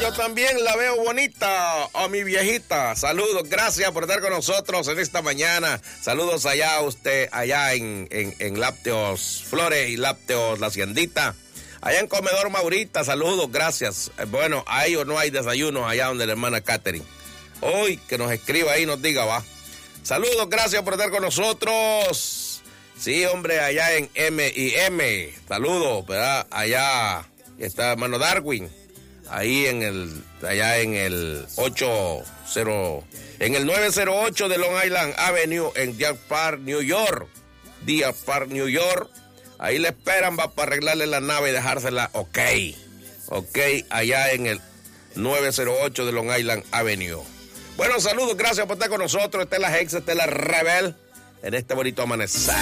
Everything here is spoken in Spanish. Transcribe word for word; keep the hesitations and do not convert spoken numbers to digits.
yo también la veo bonita a mi viejita. Saludos, gracias por estar con nosotros en esta mañana. Saludos allá a usted, allá en, en, en Lácteos Flores y Lácteos La Haciendita. Allá en Comedor Maurita, saludos, gracias. Bueno, hay o no hay desayuno allá donde la hermana Catherine. Hoy que nos escriba ahí, nos diga, va. Saludos, gracias por estar con nosotros. Sí, hombre, allá en M y M. Saludos, ¿verdad? Allá está hermano Darwin. Ahí en el, allá en el ocho cero, en el nueve cero ocho de Long Island Avenue en Deer Park, New York. Deer Park, New York. Ahí le esperan, va para arreglarle la nave y dejársela ok. Ok, allá en el nueve cero ocho de Long Island Avenue. Bueno, saludos, gracias por estar con nosotros. Esta es la Hex, esta es la Rebel en este bonito amanecer.